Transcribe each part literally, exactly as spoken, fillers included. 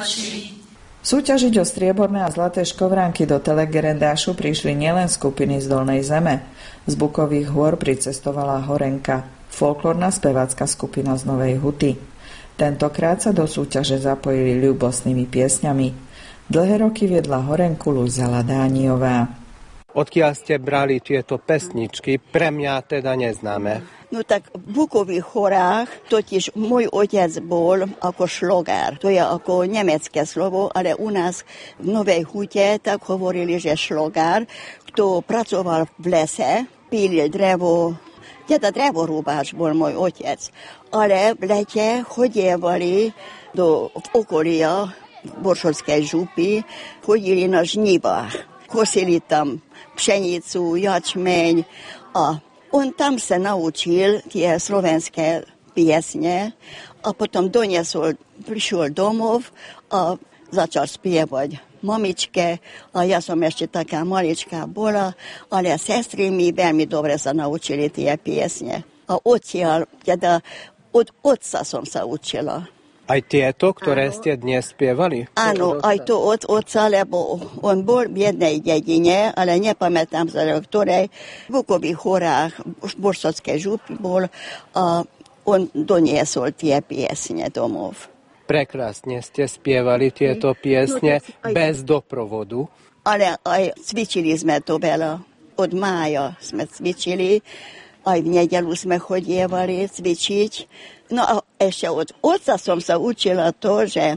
Súťažiť o strieborné a zlaté škovránky do Telegerendášu prišli nielen skupiny z Dolnej Zeme. Z Bukových hôr pricestovala Horenka, folklórna spevácka skupina z Novej Huty. Tentokrát sa do súťaže zapojili ľúbosnými piesňami. Dlhé roky viedla Horenku Luisa Ladániová. Odkiaľ ste brali tieto pesničky, pre mňa teda neznáme. No tak v Bukových horách totiž môj otec bol ako šlogár. To je ako nemecké slovo, ale u nás v Novej Hute tak hovorili, že šlogár, kto pracoval v lese, pílil drevo, teda drevorúbáč bol môj otec. Ale v lete chodievali do okolia Boršovskej župy, chodili na žnivách. Kosili tam pšenicu, jačmeň a on tam sa naučil tie slovenské piesne a potom doniesol, prišiel domov a začal spievať mamičke a ja som ešte taká maličká bola, ale sestry mi veľmi dobre sa naučili tie piesne. A odtiaľ, teda od otca som sa učila. Aj tieto, ktoré áno. ste dnes spievali? Áno, aj to od otca, lebo on bol v jednej dedine, ale nepamätám sa, v ktorej v Bukových horách v Boršovskej župy bol a on doniesol tie piesne domov. Prekrásne ste spievali tieto piesne no, aj, bez doprovodu. Ale aj cvičili sme to veľa. Od mája sme cvičili, aj v nedeľu sme chodievali cvičiť. No a ešte od otca som sa učila to, že uh,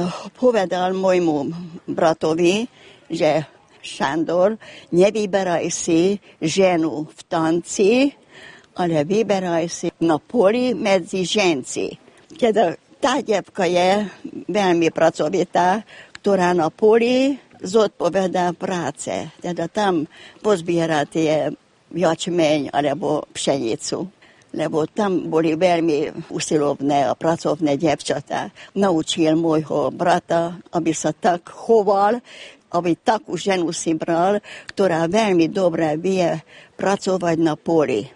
povedal môjmu bratovi, že Šandor, nevyberaj si ženu v tanci, ale vyberaj si na poli medzi ženci. Teda tá devka je veľmi pracovitá, ktorá na poli zodpovedá práce. Teda tam pozbiera tie jačmeň alebo pšenicu. Lebo tam boli veľmi usilovné a pracovné devčatá. Naučil môjho brata, aby sa tak choval, aby takú ženu si bral, ktorá veľmi dobre vie pracovať na poli.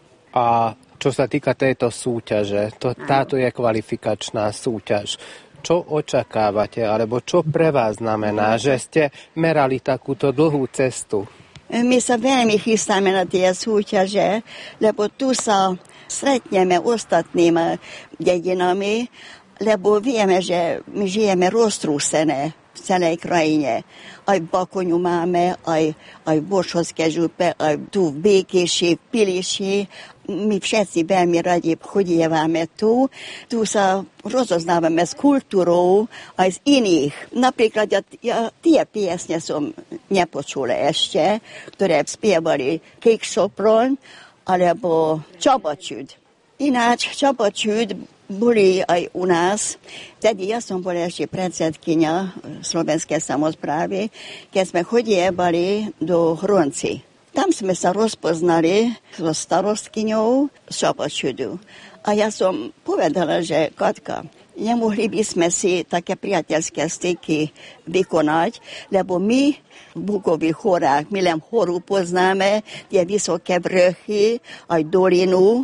A čo sa týka tejto súťaže, to, táto je kvalifikačná súťaž. Čo očakávate, alebo čo pre vás znamená, že ste merali takúto dlhú cestu? My sa veľmi chystáme na tie súťaže, lebo tu sa stretneme ostatnými dedinami, lebo vieme, že my žijeme roztrúsené v celej krajine. Aj v Bakoňu máme, aj, aj v Boršovskej župe, aj tu v Békéši, v Piliši. My všetci veľmi radi chodievame tu. Tu sa rozoznávame s kultúrou aj z iných. Napríklad ja, ja tie piesne som nepočula ešte, ktoré spievali Kék Sopron, alebo Čabačud. Ináč Čabačud boli aj u nás. Tedy ja som bola ešte predsedkynia Slovenskej samosprávy, keď sme chodievali do Hronci. Tam sme sa rozpoznali so starostkyňou Čabačudu. A ja som povedala, že Katka, nemohli by sme si také priateľské styky vykonať, lebo my v Bukových horách, my len horu poznáme, tie vysoké vrchy, aj dolinu.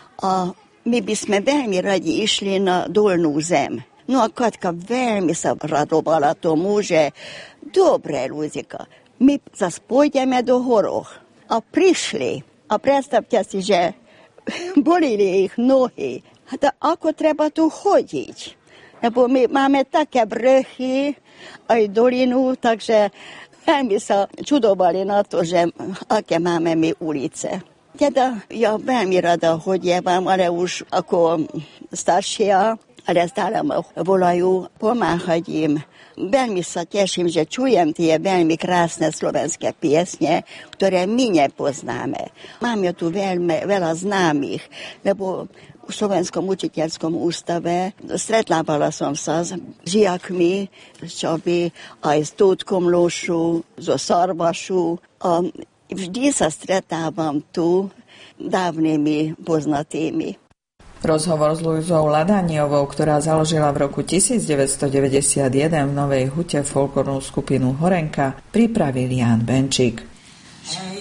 A my by sme veľmi radi išli na dolnú zem. No a Katka veľmi sa radovala tomu, že dobre, Luzika, my zase pôjdeme do horoch. A prišli. A predstavte si, že bolili ich nohy. A to ako treba tu chodiť? Lebo my máme také vrchy, aj dolinu, takže veľmi sa čudovali na to, že aké máme my ulice. Teda ja veľmi rada chodievam, ale už ako staršia, ale stále ma volajú pomáhať im. Veľmi sa teším, že čujem tie veľmi krásne slovenské piesne, ktoré my nepoznáme. Máme tu veľmi, veľa známych, lebo v Slovenskom učiteľskom ústave stretlávala som sa s žiakmi, čo by aj s Tútkom Lošu, zo Sarvašu. A vždy sa stretávam tu dávnymi poznatými. Rozhovor s Luizou Ladániovou, ktorá založila v roku devätnásťstodeväťdesiatjeden v Novej Hute folklórnu skupinu Horenka, pripravil Ján Benčík.